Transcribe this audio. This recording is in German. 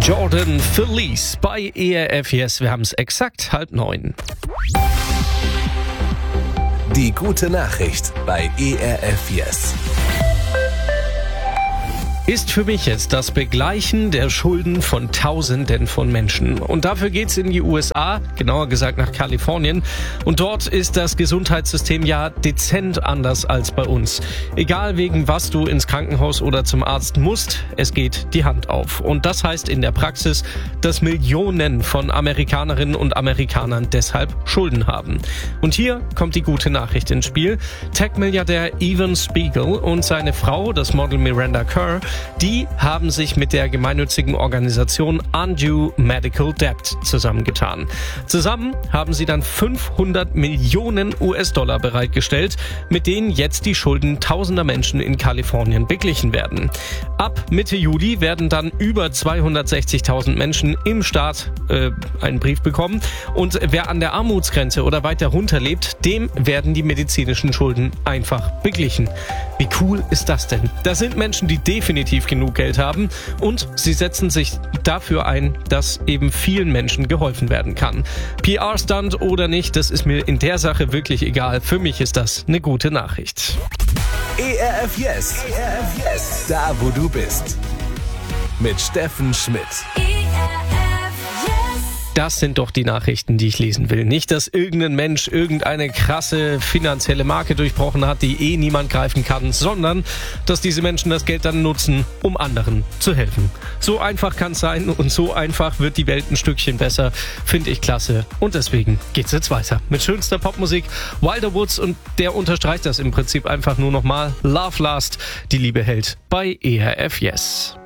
Jordan Felice bei ERF Yes. Wir haben es exakt 8:30. Die gute Nachricht bei ERF Yes. Ist für mich jetzt das Begleichen der Schulden von Tausenden von Menschen. Und dafür geht's in die USA, genauer gesagt nach Kalifornien. Und dort ist das Gesundheitssystem ja dezent anders als bei uns. Egal wegen was du ins Krankenhaus oder zum Arzt musst, es geht die Hand auf. Und das heißt in der Praxis, dass Millionen von Amerikanerinnen und Amerikanern deshalb Schulden haben. Und hier kommt die gute Nachricht ins Spiel. Tech-Milliardär Evan Spiegel und seine Frau, das Model Miranda Kerr, die haben sich mit der gemeinnützigen Organisation Undue Medical Debt zusammengetan. Zusammen haben sie dann 500 Millionen US-Dollar bereitgestellt, mit denen jetzt die Schulden tausender Menschen in Kalifornien beglichen werden. Ab Mitte Juli werden dann über 260.000 Menschen im Staat einen Brief bekommen. Und wer an der Armutsgrenze oder weiter runter lebt, dem werden die medizinischen Schulden einfach beglichen. Wie cool ist das denn? Das sind Menschen, die definitiv genug Geld haben und sie setzen sich dafür ein, dass eben vielen Menschen geholfen werden kann. PR-Stunt oder nicht, das ist mir in der Sache wirklich egal. Für mich ist das eine gute Nachricht. ERF Yes. ERF Yes. Da, wo du bist. Mit Steffen Schmidt. Das sind doch die Nachrichten, die ich lesen will. Nicht, dass irgendein Mensch irgendeine krasse finanzielle Marke durchbrochen hat, die niemand greifen kann, sondern dass diese Menschen das Geld dann nutzen, um anderen zu helfen. So einfach kann es sein und so einfach wird die Welt ein Stückchen besser. Finde ich klasse. Und deswegen geht's jetzt weiter mit schönster Popmusik. Wilder Woods, und der unterstreicht das im Prinzip einfach nur nochmal. Love Last, die Liebe hält bei ERF Yes.